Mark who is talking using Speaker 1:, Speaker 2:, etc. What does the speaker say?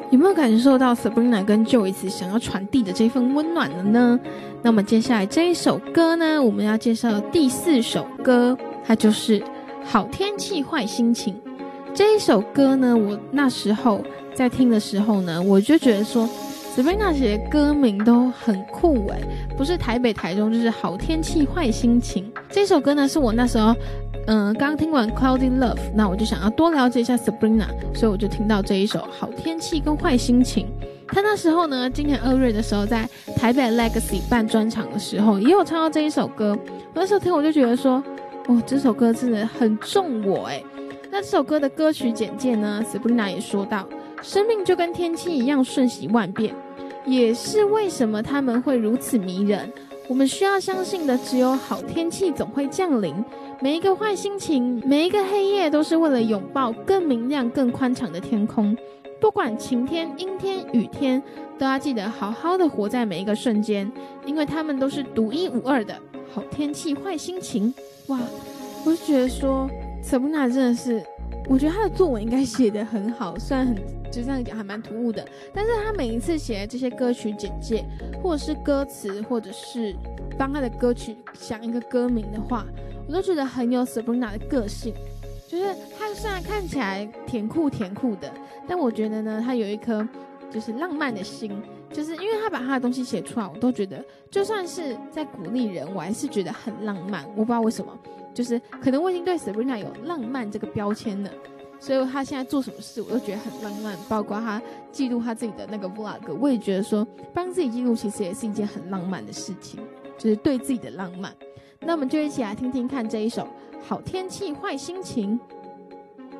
Speaker 1: 有没有感受到 Sabrina 跟 Joyce 想要传递的这份温暖了呢？那么接下来这一首歌呢，我们要介绍第4首歌，它就是好天气坏心情。这一首歌呢，我那时候在听的时候呢，我就觉得说 Sabrina 写的歌名都很酷耶，不是台北台中就是好天气坏心情。这首歌呢是我那时候刚听完 Cloudy Love， 那我就想要多了解一下 Sabrina， 所以我就听到这一首好天气跟坏心情。他那时候呢，今年2月的时候在台北 Legacy 办专场的时候也有唱到这一首歌，我那时候听我就觉得说这首歌真的很中我耶。那这首歌的歌曲简介呢， Sabrina 也说到，生命就跟天气一样瞬息万变，也是为什么他们会如此迷人。我们需要相信的只有好天气总会降临，每一个坏心情，每一个黑夜都是为了拥抱更明亮更宽敞的天空。不管晴天阴天雨天，都要记得好好的活在每一个瞬间，因为他们都是独一无二的好天气坏心情。哇，我就觉得说 Sabrina 真的是，我觉得她的作文应该写得很好，虽然就这样讲还蛮突兀的，但是她每一次写的这些歌曲简介或者是歌词，或者是帮她的歌曲想一个歌名的话，我都觉得很有 Sabrina 的个性。就是她虽然看起来甜酷甜酷的，但我觉得呢，她有一颗就是浪漫的心，就是因为她把她的东西写出来，我都觉得就算是在鼓励人，我还是觉得很浪漫。我不知道为什么，就是可能我已经对 Sabrina 有浪漫这个标签了，所以她现在做什么事我都觉得很浪漫，包括她记录她自己的那个 vlog， 我也觉得说帮自己记录其实也是一件很浪漫的事情，就是对自己的浪漫。那我们就一起来听听看这一首好天气坏心情。